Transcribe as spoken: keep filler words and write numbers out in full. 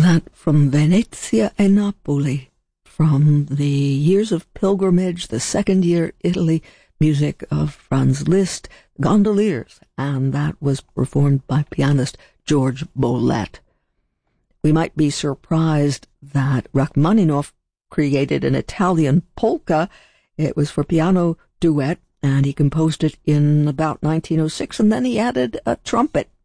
that from Venezia e Napoli, from the Years of Pilgrimage, the Second Year Italy, music of Franz Liszt, Gondoliers, and that was performed by pianist George Bolet. We might be surprised that Rachmaninoff created an Italian polka. It was for piano duet, and he composed it in about nineteen oh six, and then he added a trumpet